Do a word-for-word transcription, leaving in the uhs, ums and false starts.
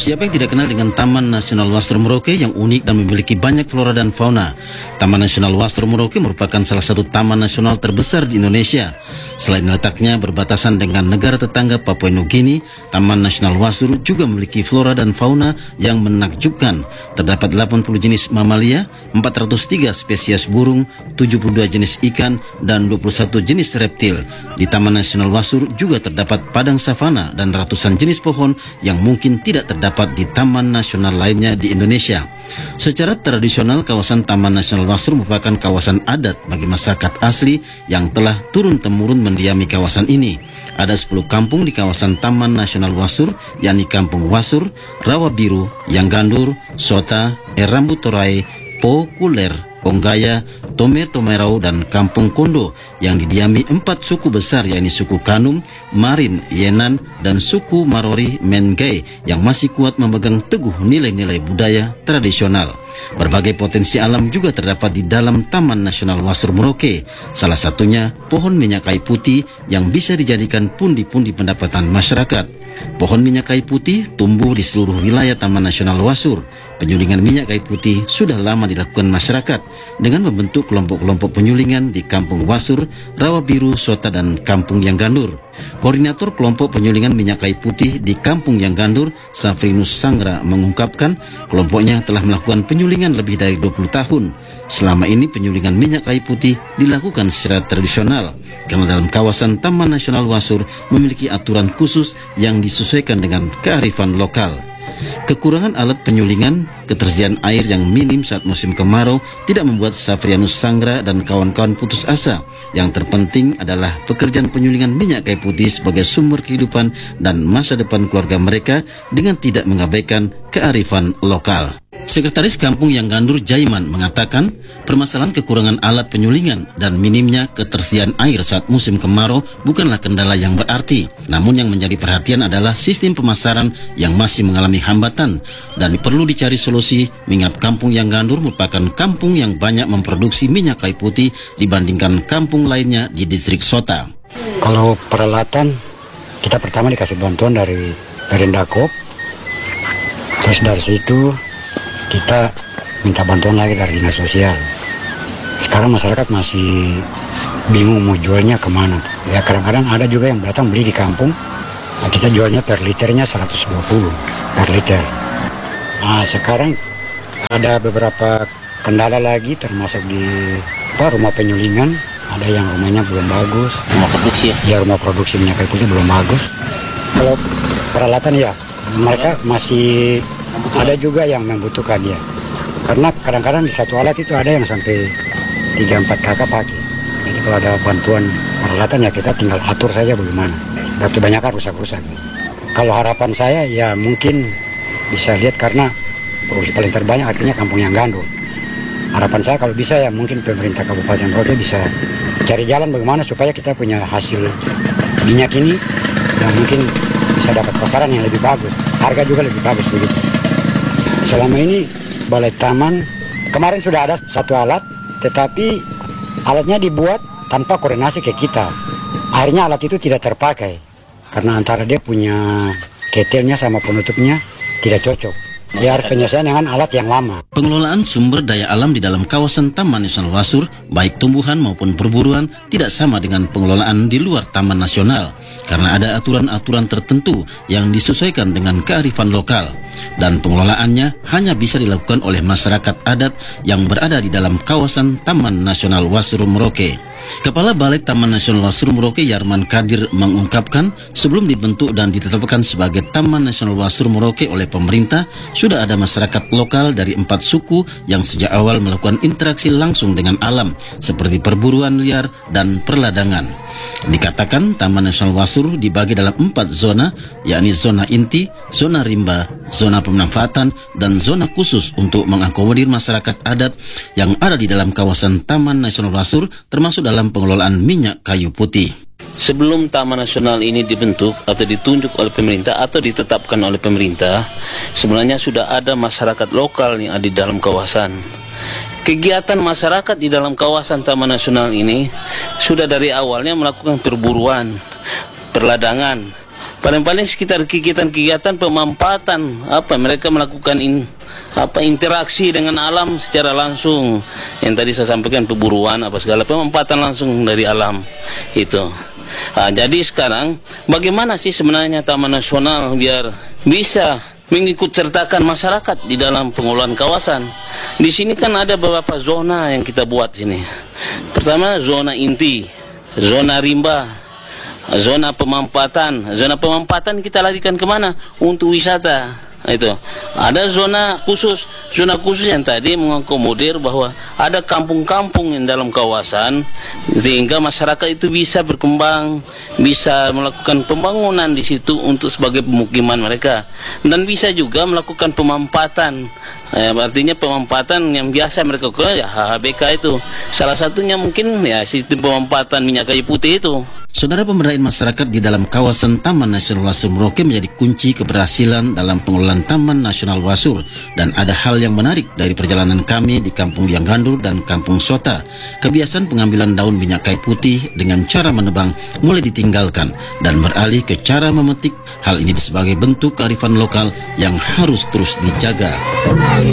Siapa yang tidak kenal dengan Taman Nasional Wasur Merauke yang unik dan memiliki banyak flora dan fauna? Taman Nasional Wasur Merauke merupakan salah satu taman nasional terbesar di Indonesia. Selain letaknya berbatasan dengan negara tetangga Papua Nugini, Taman Nasional Wasur juga memiliki flora dan fauna yang menakjubkan. Terdapat delapan puluh jenis mamalia, empat ratus tiga spesies burung, tujuh puluh dua jenis ikan, dan dua puluh satu jenis reptil. Di Taman Nasional Wasur juga terdapat padang savana dan ratusan jenis pohon yang mungkin tidak terdapat di taman nasional lainnya di Indonesia. Secara tradisional, kawasan Taman Nasional Wasur merupakan kawasan adat bagi masyarakat asli yang telah turun-temurun mendiami kawasan ini. Ada sepuluh kampung di kawasan Taman Nasional Wasur, yakni Kampung Wasur, Rawa Biru, Yanggandur, Sota, Erambu Torae, Po Kuler, Onggaya, Tomer Tomerau, dan Kampung Kondo yang didiami empat suku besar, yakni suku Kanum, Marin, Yenan, dan suku Marori Mengai yang masih kuat memegang teguh nilai-nilai budaya tradisional. Berbagai potensi alam juga terdapat di dalam Taman Nasional Wasur Merauke. Salah satunya pohon minyak kayu putih yang bisa dijadikan pundi-pundi pendapatan masyarakat. Pohon minyak kayu putih tumbuh di seluruh wilayah Taman Nasional Wasur. Penyulingan minyak kayu putih sudah lama dilakukan masyarakat dengan membentuk kelompok-kelompok penyulingan di Kampung Wasur, Rawa Biru, Sota, dan Kampung Yanggandur. Koordinator kelompok penyulingan minyak kayu putih di Kampung Yanggandur, Safrinus Sangra, mengungkapkan kelompoknya telah melakukan penyulingan lebih dari dua puluh tahun. Selama ini penyulingan minyak kayu putih dilakukan secara tradisional karena dalam kawasan Taman Nasional Wasur memiliki aturan khusus yang disesuaikan dengan kearifan lokal. Kekurangan alat penyulingan, ketersediaan air yang minim saat musim kemarau tidak membuat Safrianus Sangra dan kawan-kawan putus asa. Yang terpenting adalah pekerjaan penyulingan minyak kayu putih sebagai sumber kehidupan dan masa depan keluarga mereka dengan tidak mengabaikan kearifan lokal. Sekretaris Kampung Yanggandur Jaiman mengatakan permasalahan kekurangan alat penyulingan dan minimnya ketersediaan air saat musim kemarau bukanlah kendala yang berarti. Namun yang menjadi perhatian adalah sistem pemasaran yang masih mengalami hambatan dan perlu dicari solusi mengingat Kampung Yanggandur merupakan kampung yang banyak memproduksi minyak kayu putih dibandingkan kampung lainnya di distrik Sota. Kalau peralatan, kita pertama dikasih bantuan dari Perindakop, terus dari situ kita minta bantuan lagi dari dinas sosial. Sekarang masyarakat masih bingung mau jualnya kemana. Ya kadang-kadang ada juga yang datang beli di kampung. Nah, kita jualnya per liternya seratus dua puluh per liter. Nah, sekarang ada beberapa kendala lagi termasuk di apa, rumah penyulingan. Ada yang rumahnya belum bagus. Rumah produksi ya? Ya, rumah produksi minyak kayu putih belum bagus. Kalau peralatan ya, mereka masih ada juga yang membutuhkan ya. Karena kadang-kadang di satu alat itu ada yang sampai tiga empat kakak pakai. Jadi kalau ada bantuan peralatan ya kita tinggal atur saja bagaimana. Dan kebanyakan rusak-rusak. Kalau harapan saya ya mungkin bisa lihat karena produksi paling terbanyak artinya Kampung Yanggandur. Harapan saya kalau bisa ya mungkin pemerintah Kabupaten Merauke bisa cari jalan bagaimana supaya kita punya hasil minyak ini yang mungkin bisa dapat pasaran yang lebih bagus. Harga juga lebih bagus begitu. Selama ini Balai Taman kemarin sudah ada satu alat, tetapi alatnya dibuat tanpa koordinasi ke kita. Akhirnya alat itu tidak terpakai karena antara dia punya ketelnya sama penutupnya tidak cocok. Dia harus penyesuaian dengan alat yang lama. Pengelolaan sumber daya alam di dalam kawasan Taman Nasional Wasur, baik tumbuhan maupun perburuan, tidak sama dengan pengelolaan di luar Taman Nasional karena ada aturan-aturan tertentu yang disesuaikan dengan kearifan lokal dan pengelolaannya hanya bisa dilakukan oleh masyarakat adat yang berada di dalam kawasan Taman Nasional Wasur Merauke. Kepala Balai Taman Nasional Wasur Merauke Yarman Kadir mengungkapkan sebelum dibentuk dan ditetapkan sebagai Taman Nasional Wasur Merauke oleh pemerintah, sudah ada masyarakat lokal dari empat suku yang sejak awal melakukan interaksi langsung dengan alam seperti perburuan liar dan perladangan. Dikatakan Taman Nasional Wasur dibagi dalam empat zona, yakni zona inti, zona rimba, zona pemanfaatan, dan zona khusus untuk mengakomodir masyarakat adat yang ada di dalam kawasan Taman Nasional Wasur termasuk dalam pengelolaan minyak kayu putih. Sebelum Taman Nasional ini dibentuk atau ditunjuk oleh pemerintah atau ditetapkan oleh pemerintah, sebenarnya sudah ada masyarakat lokal yang ada di dalam kawasan. Kegiatan masyarakat di dalam kawasan Taman Nasional ini sudah dari awalnya melakukan perburuan, perladangan, paling-paling sekitar kegiatan-kegiatan pemanfaatan apa mereka melakukan in, apa interaksi dengan alam secara langsung, yang tadi saya sampaikan perburuan apa segala pemanfaatan langsung dari alam itu. Nah, jadi sekarang bagaimana sih sebenarnya Taman Nasional biar bisa mengikut sertakan masyarakat di dalam pengelolaan kawasan? Di sini kan ada beberapa zona yang kita buat sini. Pertama zona inti, zona rimba, zona pemanfaatan. Zona pemanfaatan kita larikan kemana? Untuk wisata. Itu ada zona khusus, zona khusus yang tadi mengakomodir bahwa ada kampung-kampung yang dalam kawasan sehingga masyarakat itu bisa berkembang, bisa melakukan pembangunan di situ untuk sebagai pemukiman mereka, dan bisa juga melakukan pemanfaatan. Eh, artinya pemanfaatan yang biasa mereka lakukan ya H H B K itu. Salah satunya mungkin ya sistem pemanfaatan minyak kayu putih itu. Saudara, pemberdayaan masyarakat di dalam kawasan Taman Nasional Wasur Merauke menjadi kunci keberhasilan dalam pengelolaan Taman Nasional Wasur, dan ada hal yang menarik dari perjalanan kami di Kampung Yanggandur dan Kampung Sota. Kebiasaan pengambilan daun minyak kayu putih dengan cara menebang mulai ditinggalkan dan beralih ke cara memetik. Hal ini sebagai bentuk kearifan lokal yang harus terus dijaga.